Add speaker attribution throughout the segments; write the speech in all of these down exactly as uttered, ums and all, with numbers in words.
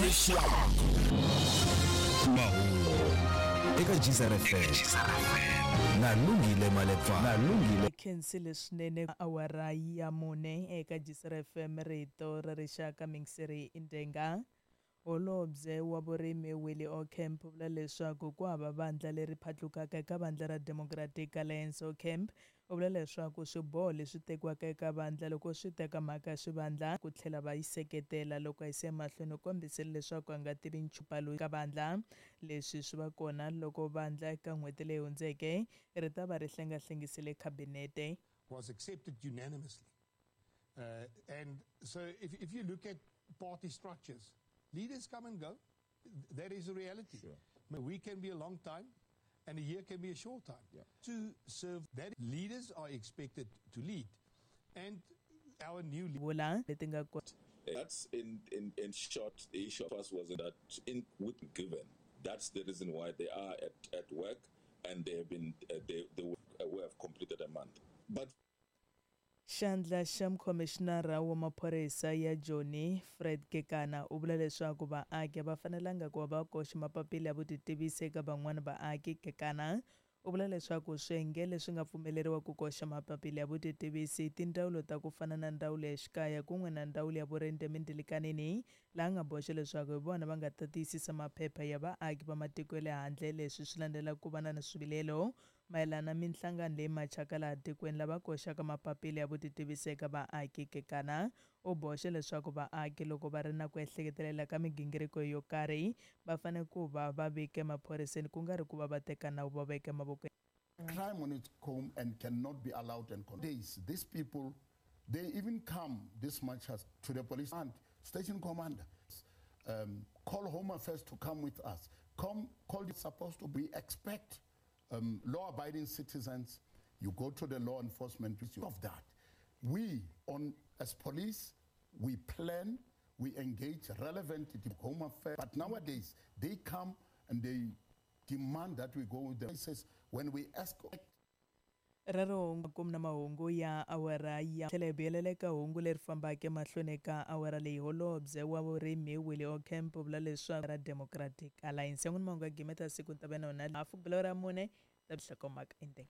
Speaker 1: rixaka mahungu eka Jisa F M na Lungile Malepfa na Lungile
Speaker 2: khensile swinene awara ya mune eka Jisa F M rito ra rixaka Minxiri Indenga. Holobye wa vurimi Willie Ocamp vula leswaku ku hava vandla leri phatlukaka eka vandla ra Democratic Alliance. Ocamp u vula leswaku swiboho leswi tekiwaka eka vandla loko swi teka mhaka ya swivandla ku tlhela va yi seketela loko a yise mahlweni u kombisile leswaku a nga tivi nchupalo ka vandla leswi swi va kona loko vandla eka n'hweti leyi hundzeke ri ta va ri hlengahlengisile kabinete.
Speaker 3: Was accepted unanimously. Uh, and so if, if you look at party structures, leaders come and go. That is a reality. Sure. We can be a long time, and a year can be a short time. Yeah. To serve, that leaders are expected to lead. And our new leader...
Speaker 4: That's in, in, in short, the issue of us was that in with given. That's the reason why they are at, at work, and they have been, uh, they, they were, have completed a month. But
Speaker 2: Xandla xa Commissioner wa maphorisa ya Joni Fred Kekana u vula leswaku vaaki va fanelanga ku va koxa mapapila ya vutitivisi eka van'wana vaaki. Kekana u vula leswaku swiyenge leswi nga pfumeleriwa ku koxa mapapila ya vutitivisi tindawulo ta ku fana na ndawulo ya xikaya kun'we na ndawulo ya vurimi Mindilikanini laha nga boxa leswaku hi vona va nga ta tiyisisa maphepha ya vaaki va matiko le handle leswi swi landela ku va na swivilelo mayelana minhlangano leyi machaka laha tikweni lava koxaka mapapila ya vutitivisi eka vaaki. Kekana u boxe leswaku vaaki loko va ri na ku ehleketelela ka migingiriko yo karhi va fanele ku va va vike maphoriseni ku nga ri ku va va teka nawu va veka mavoko.
Speaker 5: Crime on its home and cannot be allowed and days. These people, they even come this much as to the police and station commander. Um, call Home Affairs to come with us. Come, call it's supposed to be expect um, law-abiding citizens. You go to the law enforcement of that. We, on as police, we plan, we engage relevant Home Affairs. But nowadays, they come and they demand that we go with them. Says when we ask.
Speaker 2: Raro kumna mahungu ya awara ya telebelele ka hungu leri fambaka mahlweni ka awara leyi holobye wa vurimi Willie Ocamp vula leswaku ra Democratic Alliance yan'wana mahungu ya gimeta siku ta vena na afu bilo ra mune ta bihlakoma ka Indenga.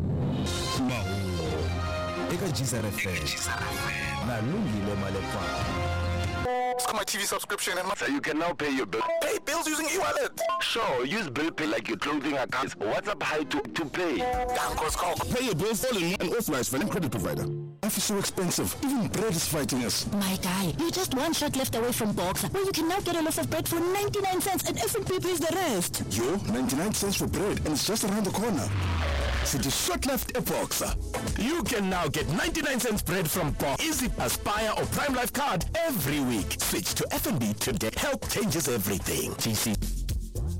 Speaker 1: mahungu eka Jisa F M na Lungile Malepfa.
Speaker 6: My T V subscription and
Speaker 7: so you can now pay your bill.
Speaker 6: Pay bills using e-wallet.
Speaker 7: Sure, use bill pay like your clothing account. WhatsApp high to, to pay.
Speaker 6: Pay your bills all in one and authorized for any credit provider. Life is so expensive. Even bread is fighting us.
Speaker 8: My guy, you're just one shot left away from Boxer, where you can now get a loaf of bread for ninety-nine cents and F N B pays the rest.
Speaker 6: Yo, ninety-nine cents for bread and it's just around the corner. So the short left at Boxer. You can now get ninety-nine cents bread from Boxer. Easy Aspire or Prime Life card every week. Switch to F N B today. Help changes everything. G C.